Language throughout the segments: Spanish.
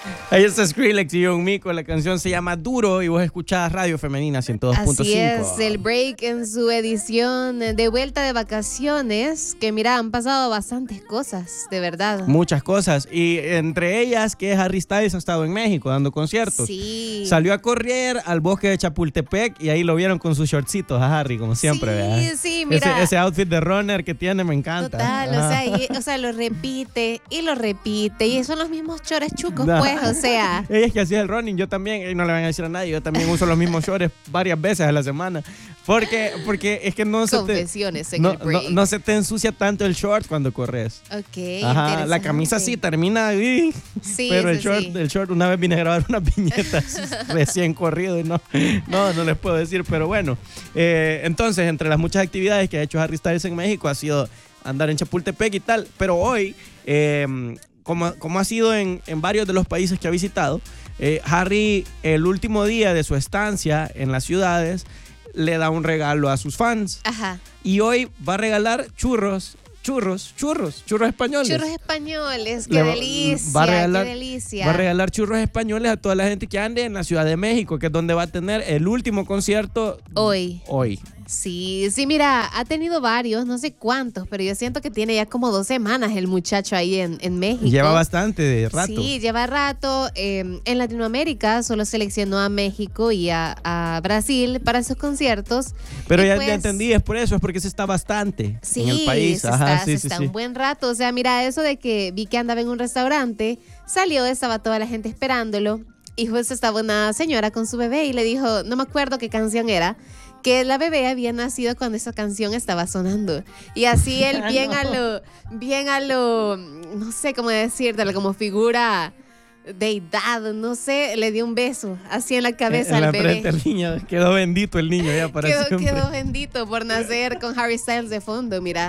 Ahí está Skrillex y Young Miko. La canción se llama Duro y vos escuchás Radio Femenina 102.5. Así es, el break en su edición de vuelta de vacaciones. Que mira, han pasado bastantes cosas, de verdad. Muchas cosas. Y entre ellas que Harry Styles ha estado en México dando conciertos. Sí. Salió a correr al bosque de Chapultepec y ahí lo vieron con sus shortcitos a Harry, como siempre. Sí, ¿verdad? sí, mira. Ese outfit de runner que tiene me encanta. Total, o sea, lo repite y lo repite. Y son los mismos chores chucos, No. pues, o sea. Ella es que hacía el running, yo también, y no le van a decir a nadie, yo también uso los mismos shorts varias veces a la semana. Porque es que no se Confesiones te, en no, el break. no se te ensucia tanto el short cuando corres. Ok, Ajá, la camisa sí termina ahí, Sí, pero eso sí. el short, una vez vine a grabar unas viñetas recién corrido y no les puedo decir, pero bueno. Entonces, entre las muchas actividades que ha hecho Harry Styles en México ha sido andar en Chapultepec y tal, pero hoy, como ha sido en varios de los países que ha visitado, Harry, el último día de su estancia en las ciudades, le da un regalo a sus fans. Ajá. Y hoy va a regalar churros españoles. Churros españoles, qué delicia, qué delicia. Va a regalar churros españoles a toda la gente que ande en la Ciudad de México, que es donde va a tener el último concierto Hoy. Sí, Mira, ha tenido varios, no sé cuántos, pero yo siento que tiene ya como 2 semanas el muchacho ahí en México. Lleva bastante de rato. Sí, lleva rato. En Latinoamérica solo seleccionó a México y a Brasil para sus conciertos. Pero y ya pues, entendí, es por eso, es porque se está bastante en el país. Se está un buen rato. O sea, mira, eso de que vi que andaba en un restaurante, salió, estaba toda la gente esperándolo. Y justo estaba una señora con su bebé y le dijo, no me acuerdo qué canción era, que la bebé había nacido cuando esa canción estaba sonando. Y así él bien a lo, no sé cómo decírtelo, como figura deidad, no sé, le dio un beso así en la cabeza al bebé. En la frente al niño, quedó bendito el niño ya para siempre. Quedó bendito por nacer con Harry Styles de fondo, mira.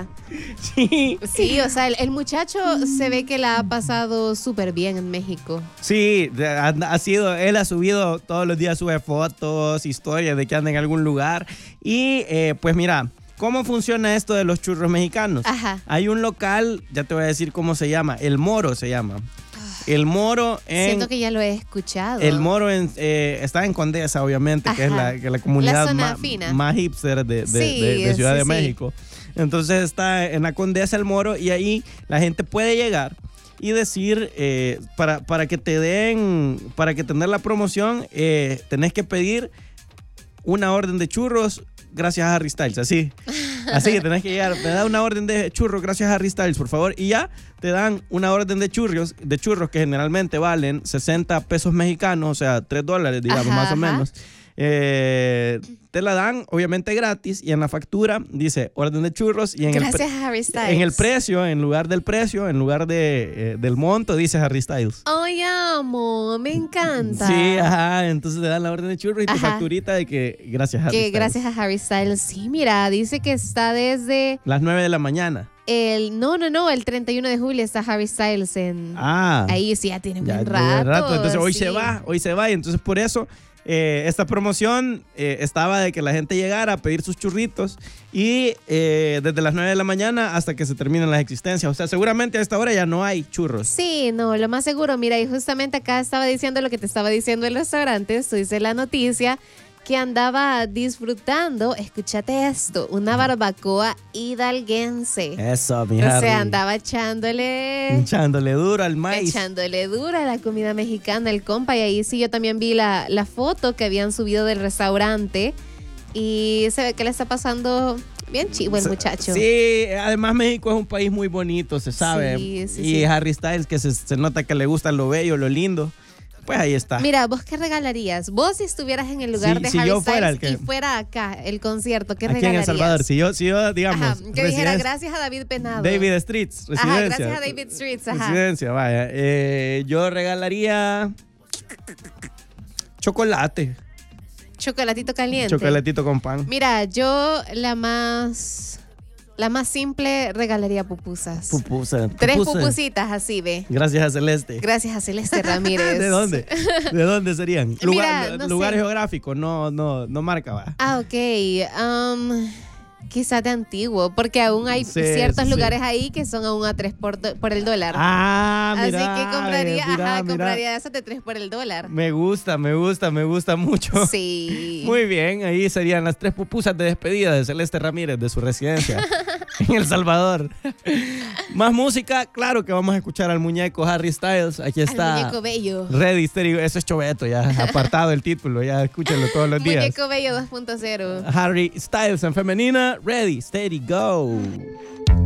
Sí, o sea, el muchacho se ve que la ha pasado súper bien en México. Sí, él ha subido todos los días, sube fotos, historias de que anda en algún lugar. Y pues mira, ¿cómo funciona esto de los churros mexicanos? Ajá. Hay un local, ya te voy a decir cómo se llama, El Moro se llama. El Moro siento que ya lo he escuchado. El Moro está en Condesa, obviamente. Ajá. que es la comunidad más hipster de Ciudad de México. Entonces está en la Condesa El Moro y ahí la gente puede llegar y decir, para que te den, para que tener la promoción, tenés que pedir una orden de churros gracias a Harry Styles, así tenés que llegar, me da una orden de churros gracias a Harry Styles, por favor, y ya te dan una orden de churros que generalmente valen 60 pesos mexicanos, o sea, $3, digamos, más o menos. Te la dan obviamente gratis y en la factura dice orden de churros y gracias a Harry Styles. En el precio, en lugar del precio, en lugar del monto dice Harry Styles. Ay, amo, me encanta. Sí, ajá, entonces te dan la orden de churros y tu facturita de que gracias a Harry Styles. Gracias a Harry Styles. Sí, mira, dice que está desde las 9 de la mañana. El 31 de julio está Harry Styles ahí sí ya tiene un buen rato. Entonces hoy se va y entonces por eso esta promoción estaba de que la gente llegara a pedir sus churritos y desde las 9 de la mañana hasta que se terminen las existencias. O sea, seguramente a esta hora ya no hay churros. Sí, no, lo más seguro. Mira, y justamente acá estaba diciendo lo que te estaba diciendo el restaurante. Esto dice la noticia que andaba disfrutando, escúchate esto, una barbacoa hidalguense. Eso, mi Harry. O sea, andaba echándole duro al maíz. Echándole duro a la comida mexicana, el compa. Y ahí sí yo también vi la foto que habían subido del restaurante. Y se ve que le está pasando bien chivo el muchacho. Sí, además México es un país muy bonito, se sabe. Sí. Harry Styles, que se nota que le gusta lo bello, lo lindo. Pues ahí está. Mira, ¿vos qué regalarías? Vos si estuvieras en el lugar de Harry Styles y fuera acá el concierto, ¿qué regalarías? Aquí en El Salvador, si yo digamos. Que dijera gracias a David Penado. David Streets, residencia. Ajá, gracias a David Streets, ajá. Residencia, vaya. Yo regalaría chocolate. Chocolatito caliente. Chocolatito con pan. Mira, yo la más simple regalaría pupusas. Pupusas. 3 pupusitas así, ve. Gracias a Celeste. Gracias a Celeste Ramírez. ¿De dónde? ¿De dónde serían? Mira, no lugar sé. geográfico, no marca, va. Ok. Quizás de antiguo, porque aún hay ciertos lugares ahí que son aún a 3 por el dólar. Ah, mira. Así que compraría esas de 3 por el dólar. Me gusta mucho. Sí. Muy bien, ahí serían las 3 pupusas de despedida de Celeste Ramírez de su residencia en El Salvador. Más música, claro que vamos a escuchar al muñeco Harry Styles. Aquí está. Al muñeco bello. Ready, Steady, eso es choveto, ya apartado el título, ya escúchenlo todos los días. Muñeco bello 2.0. Harry Styles en femenina. Ready, steady, go.